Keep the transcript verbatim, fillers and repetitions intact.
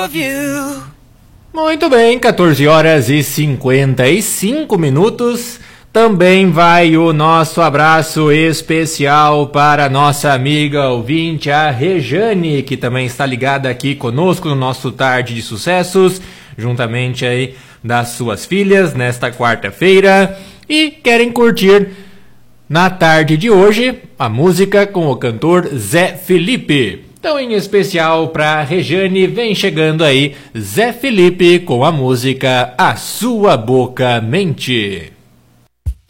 of you. Muito bem, quatorze horas e cinquenta e cinco minutos. Também vai o nosso abraço especial para a nossa amiga ouvinte, a Rejane, que também está ligada aqui conosco no nosso Tarde de Sucessos, juntamente aí das suas filhas, nesta quarta-feira, e querem curtir na tarde de hoje a música com o cantor Zé Felipe. Então, em especial para Rejane, vem chegando aí Zé Felipe com a música A Sua Boca Mente.